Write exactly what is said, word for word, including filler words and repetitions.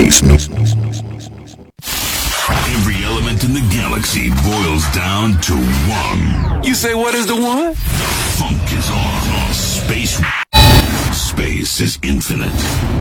space. Every element in the galaxy boils down to one. You say, what is the one? Funk is on on space. Space is infinite.